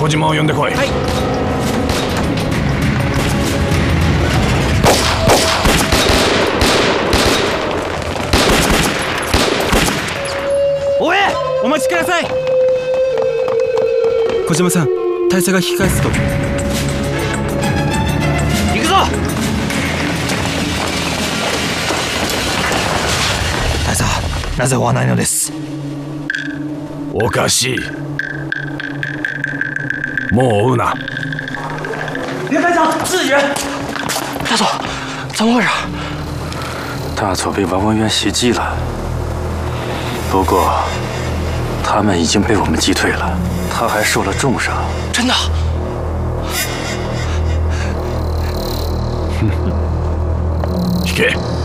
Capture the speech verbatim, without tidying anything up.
小島を呼んでこい。はい。 おえ、お待ちください。 小島さん、大佐が引き返すと。 行くぞ。 大佐、なぜ追わないのです？ おかしい。もう追うな。 袁排长，支援！ 大佐，怎么回事？ 大佐被王文渊袭击了，不过他们已经被我们击退了，他还受了重伤。 真的？ 引け。